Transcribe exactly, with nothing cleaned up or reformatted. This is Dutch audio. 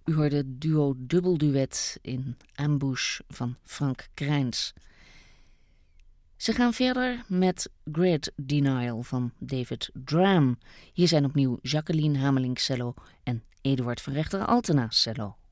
U hoorde het duo dubbelduet in Ambush van Frank Krijns. Ze gaan verder met Great Denial van David Dram. Hier zijn opnieuw Jacqueline Hamelink cello en Eduard van Rechteren Altena cello.